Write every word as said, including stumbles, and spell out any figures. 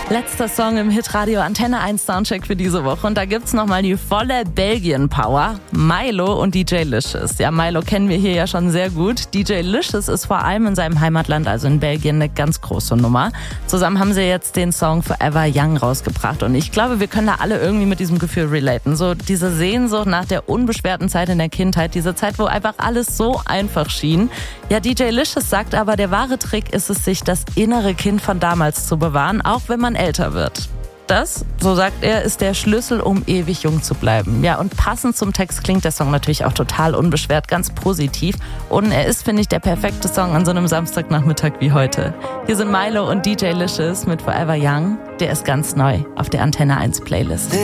Letzter Song im Hitradio Antenne eins Soundcheck für diese Woche. Und da gibt's nochmal die volle Belgien-Power. Milo und D J Licious. Ja, Milo kennen wir hier ja schon sehr gut. D J Licious ist vor allem in seinem Heimatland, also in Belgien, eine ganz große Nummer. Zusammen haben sie jetzt den Song Forever Young rausgebracht. Und ich glaube, wir können da alle irgendwie mit diesem Gefühl relaten. So diese Sehnsucht nach der unbeschwerten Zeit in der Kindheit. Diese Zeit, wo einfach alles so einfach schien. Ja, D J Licious sagt aber, der wahre Trick ist es, sich das innere Kind von damals zu bewahren, auch wenn man älter wird. Das, so sagt er, ist der Schlüssel, um ewig jung zu bleiben. Ja, und passend zum Text klingt der Song natürlich auch total unbeschwert, ganz positiv. Und er ist, finde ich, der perfekte Song an so einem Samstagnachmittag wie heute. Hier sind Milo und D J Licious mit Forever Young. Der ist ganz neu auf der Antenne eins Playlist.